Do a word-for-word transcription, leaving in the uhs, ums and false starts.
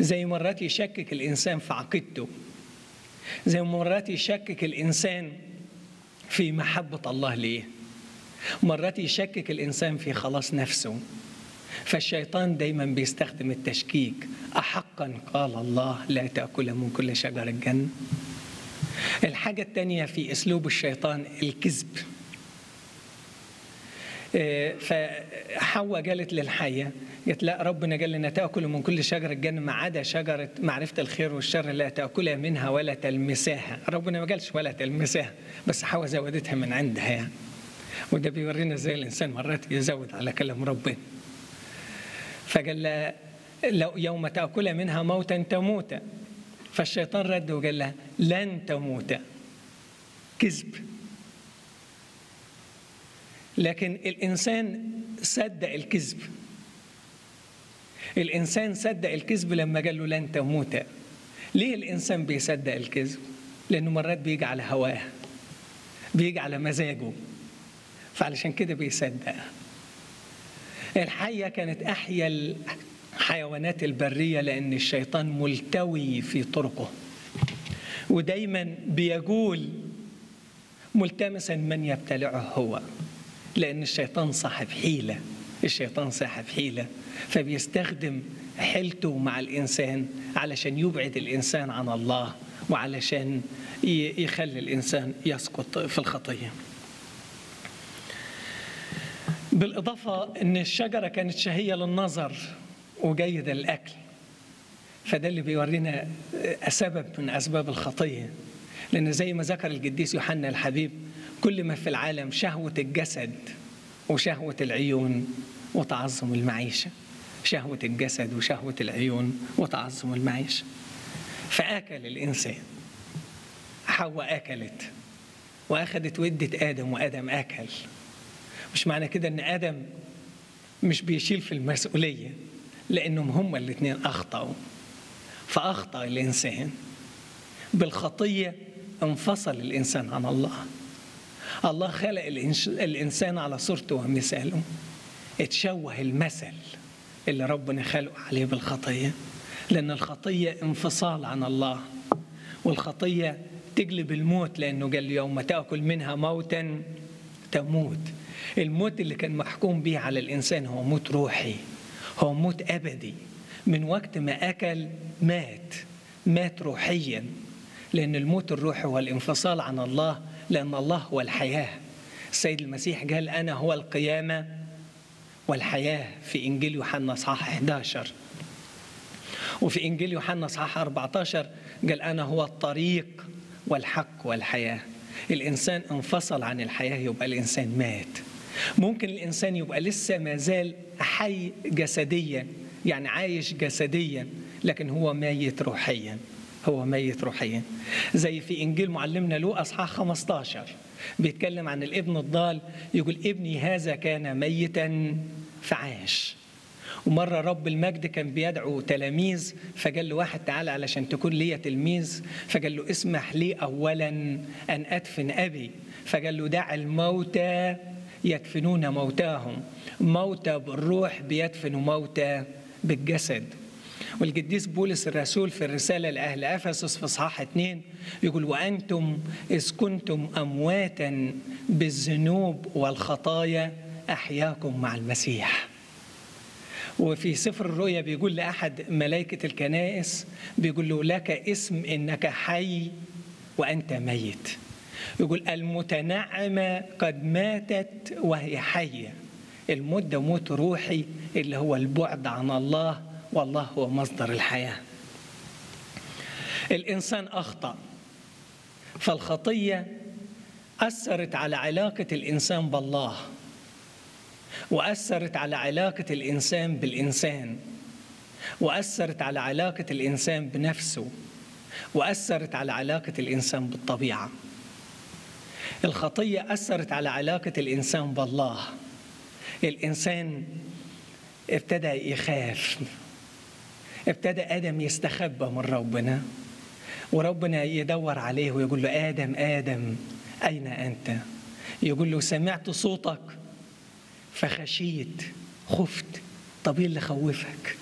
زي مرات يشكك الإنسان في عقيدته، زي مرات يشكك الإنسان في محبة الله ليه، مرات يشكك الإنسان في خلاص نفسه. فالشيطان دايما بيستخدم التشكيك. أحقا قال الله لا تأكل من كل شجر الجنة؟ الحاجة الثانية في أسلوب الشيطان الكذب. فحواء قالت للحية، قالت لا، ربنا قال لنا تأكل من كل شجرة الجنة ما عدا شجرة معرفة الخير والشر لا تأكلها منها ولا تلمساها. ربنا ما قالش ولا تلمساها، بس حواء زودتها من عندها يعني. وده بيورينا ازاي الإنسان مرات يزود على كلام ربنا. فقال لها لو يوم تأكل منها موتا تموت. فالشيطان رد وقال لها لن تموت. كذب. لكن الإنسان صدق الكذب. الإنسان صدق الكذب لما قال له لن تموت. ليه الإنسان بيصدق الكذب؟ لأنه مرات بيجي على هواه، بيجي على مزاجه، فعلشان كده بيصدق. الحية كانت أحيا الحيوانات البرية لأن الشيطان ملتوي في طرقه، ودايما بيقول ملتمسا من يبتلعه هو، لأن الشيطان صاحب حيلة. الشيطان صاحب حيلة، فبيستخدم حيلته مع الإنسان علشان يبعد الإنسان عن الله، وعلشان يخلي الإنسان يسقط في الخطية. بالإضافة أن الشجرة كانت شهية للنظر وجيدة للأكل، فده اللي بيورينا سبب من أسباب الخطية. لأن زي ما ذكر القديس يوحنا الحبيب، كل ما في العالم شهوة الجسد وشهوة العيون وتعظم المعيشة. شهوة الجسد وشهوة العيون وتعظم المعيشة. فأكل الإنسان. حواء أكلت وأخذت ودة آدم، وآدم أكل. مش معنى كده أن آدم مش بيشيل في المسؤولية، لأنهم هما الاثنين أخطأوا. فأخطأ الإنسان بالخطية، انفصل الإنسان عن الله. الله خلق الإنسان على صورته ومثاله، اتشوه المثل اللي ربنا خلقه عليه بالخطية، لأن الخطية انفصال عن الله، والخطية تجلب الموت، لأنه قال يوم تأكل منها موتا تموت. الموت اللي كان محكوم به على الإنسان هو موت روحي، هو موت أبدي. من وقت ما أكل مات، مات روحيا، لأن الموت الروحي هو الانفصال عن الله، لأن الله هو الحياة. السيد المسيح قال أنا هو القيامة والحياة في إنجيل يوحنا اصحاح إحدى عشر، وفي إنجيل يوحنا اصحاح أربعة عشر قال أنا هو الطريق والحق والحياة. الإنسان انفصل عن الحياة، يبقى الإنسان مات. ممكن الإنسان يبقى لسه ما زال حي جسديا، يعني عايش جسديا، لكن هو ميت روحيا، هو ميت روحيا. زي في إنجيل معلمنا لوقا اصحاح خمسة عشر بيتكلم عن الابن الضال، يقول ابني هذا كان ميتا فعاش. ومرة رب المجد كان بيدعو تلاميذ، فقال له واحد تعالى علشان تكون لي تلميذ، فقال له اسمح لي أولا أن أدفن أبي. فقال له دع الموتى يدفنون موتاهم، موتى بالروح بيدفنوا موتى بالجسد. والقديس بولس الرسول في الرسالة لأهل أفسس في اصحاح اثنين يقول وأنتم إذ كنتم أمواتا بالذنوب والخطايا أحياكم مع المسيح. وفي سفر الرؤيا بيقول لأحد ملائكة الكنائس، بيقول له لك اسم إنك حي وأنت ميت. يقول المتنعمة قد ماتت وهي حية. الموت ده موت روحي اللي هو البعد عن الله، والله هو مصدر الحياة. الإنسان أخطأ، فالخطية أثرت على علاقة الإنسان بالله، وأثرت على علاقة الإنسان بالإنسان، وأثرت على علاقة الإنسان بنفسه، وأثرت على علاقة الإنسان بالطبيعة. الخطية أثرت على علاقة الإنسان بالله. الإنسان ابتدى يخاف، ابتدى آدم يستخبى من ربنا، وربنا يدور عليه ويقول له آدم آدم أين أنت؟ يقول له سمعت صوتك فخشيت، خفت. طب ايه اللي خوفك؟